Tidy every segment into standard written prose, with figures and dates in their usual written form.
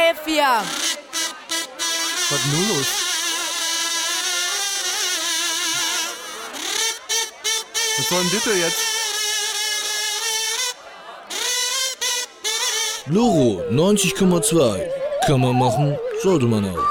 Philadelphia. Was ist nun los? Was soll denn bitte jetzt? Loro 90,2. Kann man machen, sollte man auch.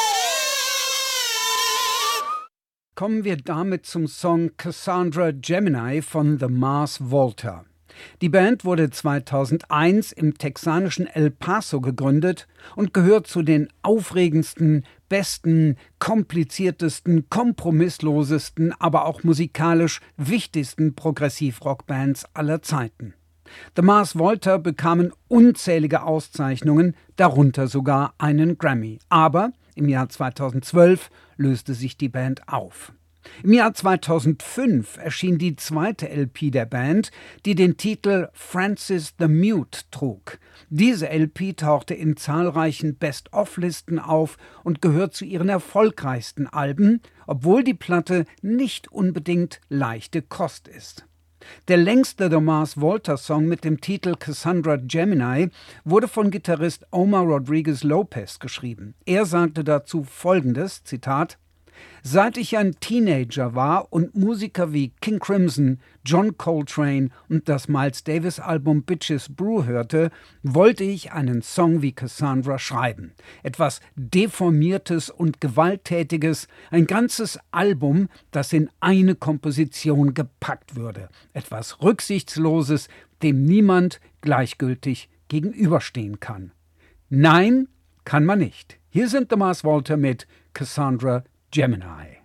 Kommen wir damit zum Song Cassandra Gemini von The Mars Volta. Die Band wurde 2001 im texanischen El Paso gegründet und gehört zu den aufregendsten, besten, kompliziertesten, kompromisslosesten, aber auch musikalisch wichtigsten Progressiv-Rock-Bands aller Zeiten. The Mars Volta bekamen unzählige Auszeichnungen, darunter sogar einen Grammy. Aber im Jahr 2012 löste sich die Band auf. Im Jahr 2005 erschien die zweite LP der Band, die den Titel Francis the Mute trug. Diese LP tauchte in zahlreichen Best-of-Listen auf und gehört zu ihren erfolgreichsten Alben, obwohl die Platte nicht unbedingt leichte Kost ist. Der längste The Mars Volta Song mit dem Titel Cassandra Gemini wurde von Gitarrist Omar Rodriguez Lopez geschrieben. Er sagte dazu Folgendes, Zitat: Seit ich ein Teenager war und Musiker wie King Crimson, John Coltrane und das Miles Davis Album Bitches Brew hörte, wollte ich einen Song wie Cassandra schreiben. Etwas Deformiertes und Gewalttätiges, ein ganzes Album, das in eine Komposition gepackt würde. Etwas Rücksichtsloses, dem niemand gleichgültig gegenüberstehen kann. Nein, kann man nicht. Hier sind The Mars Volta mit Cassandra Gemini.